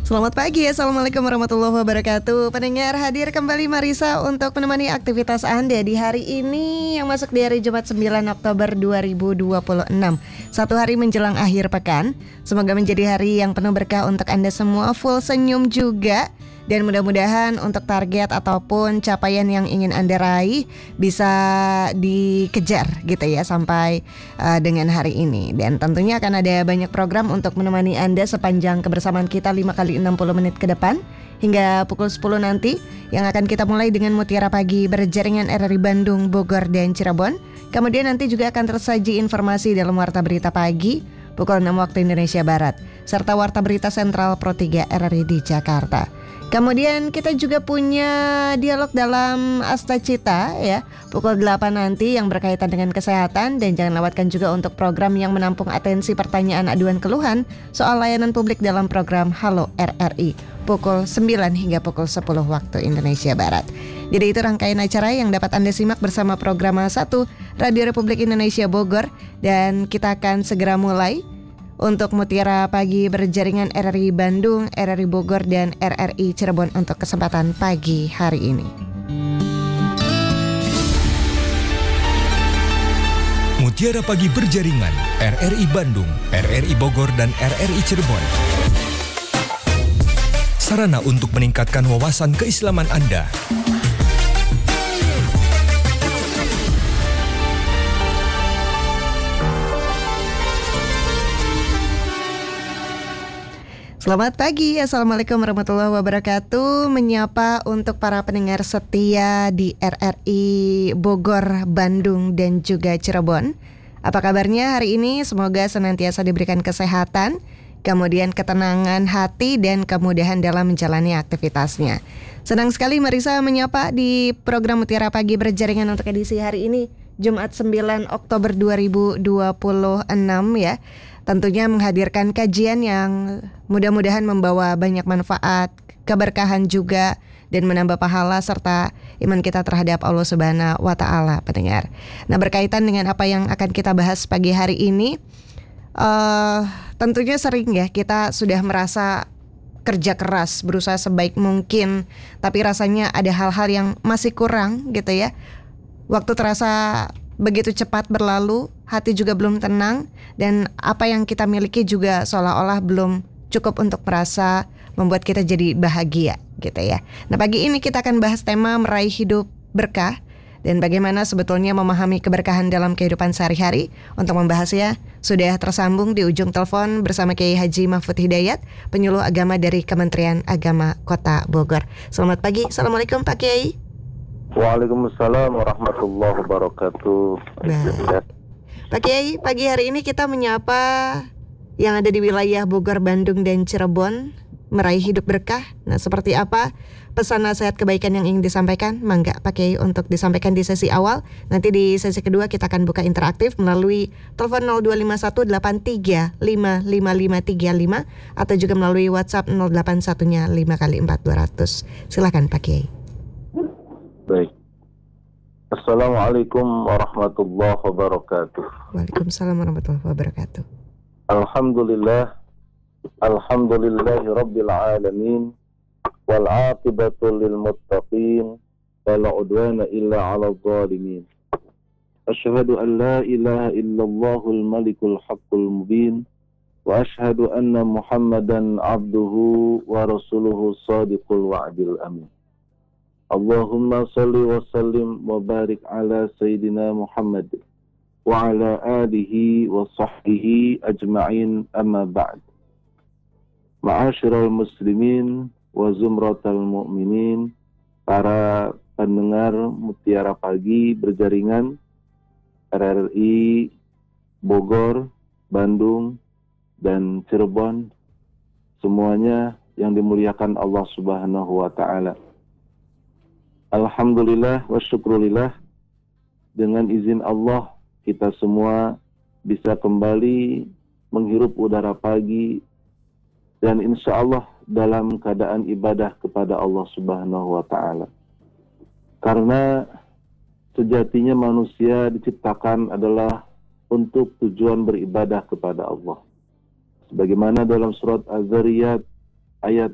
Selamat pagi, Assalamualaikum warahmatullahi wabarakatuh. Pendengar, hadir kembali Marisa untuk menemani aktivitas Anda di hari ini yang masuk di hari Jumat 9 Oktober 2026. Satu hari menjelang akhir pekan. Semoga menjadi hari yang penuh berkah untuk Anda semua, full senyum juga. Dan mudah-mudahan untuk target ataupun capaian yang ingin Anda raih bisa dikejar gitu ya sampai dengan hari ini. Dan tentunya akan ada banyak program untuk menemani Anda sepanjang kebersamaan kita 5 kali 60 menit ke depan hingga pukul 10 nanti, yang akan kita mulai dengan Mutiara Pagi berjaringan RRI Bandung, Bogor, dan Cirebon. Kemudian nanti juga akan tersaji informasi dalam Warta Berita Pagi pukul 6 waktu Indonesia Barat, serta Warta Berita Sentral Pro 3 RRI di Jakarta. Kemudian kita juga punya dialog dalam Asta Cita ya, pukul 8 nanti yang berkaitan dengan kesehatan. Dan jangan lewatkan juga untuk program yang menampung atensi pertanyaan aduan keluhan soal layanan publik dalam program Halo RRI pukul 9 hingga pukul 10 waktu Indonesia Barat. Jadi itu rangkaian acara yang dapat Anda simak bersama program 1 Radio Republik Indonesia Bogor. Dan kita akan segera mulai untuk Mutiara Pagi berjaringan RRI Bandung, RRI Bogor, dan RRI Cirebon untuk kesempatan pagi hari ini. Mutiara Pagi berjaringan RRI Bandung, RRI Bogor, dan RRI Cirebon. Sarana untuk meningkatkan wawasan keislaman Anda. Selamat pagi, Assalamualaikum warahmatullahi wabarakatuh. Menyapa untuk para pendengar setia di RRI Bogor, Bandung, dan juga Cirebon. Apa kabarnya hari ini? Semoga senantiasa diberikan kesehatan, kemudian ketenangan hati, dan kemudahan dalam menjalani aktivitasnya. Senang sekali Marisa menyapa di program Mutiara Pagi berjaringan untuk edisi hari ini, Jumat 9 Oktober 2026 ya. Tentunya menghadirkan kajian yang mudah-mudahan membawa banyak manfaat, keberkahan juga, dan menambah pahala serta iman kita terhadap Allah Subhanahu wa Ta'ala, pendengar. Nah, berkaitan dengan apa yang akan kita bahas pagi hari ini, tentunya sering ya kita sudah merasa kerja keras, berusaha sebaik mungkin, tapi rasanya ada hal-hal yang masih kurang gitu ya. Waktu terasa begitu cepat berlalu, hati juga belum tenang, dan apa yang kita miliki juga seolah-olah belum cukup untuk merasa membuat kita jadi bahagia gitu ya. Nah, pagi ini kita akan bahas tema meraih hidup berkah dan bagaimana sebetulnya memahami keberkahan dalam kehidupan sehari-hari. Untuk membahasnya sudah tersambung di ujung telepon bersama Kiai Haji Mahfud Hidayat, penyuluh agama dari Kementerian Agama Kota Bogor. Selamat pagi, Assalamualaikum Pak Kiai. Waalaikumsalam warahmatullahi wabarakatuh. Pak Kiai, pagi hari ini kita menyapa yang ada di wilayah Bogor, Bandung, dan Cirebon, meraih hidup berkah. Nah, seperti apa pesan nasihat kebaikan yang ingin disampaikan? Mangga Pak Kiai untuk disampaikan di sesi awal. Nanti di sesi kedua kita akan buka interaktif melalui telepon 025183555535 atau juga melalui WhatsApp 081-nya 5x4 200. Silakan Pak Kiai. Baik. Assalamualaikum warahmatullahi wabarakatuh. Waalaikumsalam warahmatullahi wabarakatuh. Alhamdulillahi rabbil alamin, wal aqibatu lil muttaqin, wala udwana illa 'alal zalimin. Asyhadu an la ilaha illallahul malikul haqqul mubin, wa asyhadu anna Muhammadan 'abduhu wa rasuluhu shadiqul wa'dil amin. Allahumma salli wa sallim wa barik ala Sayyidina Muhammad wa ala alihi wa sahbihi ajma'in, amma ba'd. Ma'asyiral muslimin wa zumratal mu'minin, para pendengar Mutiara Pagi berjaringan RRI Bogor, Bandung, dan Cirebon, semuanya yang dimuliakan Allah Subhanahu wa Ta'ala. Alhamdulillah wa syukrulillah, dengan izin Allah kita semua bisa kembali menghirup udara pagi dan insya Allah dalam keadaan ibadah kepada Allah Subhanahu wa Ta'ala. Karena sejatinya manusia diciptakan adalah untuk tujuan beribadah kepada Allah. Sebagaimana dalam surat Az-Zariyat ayat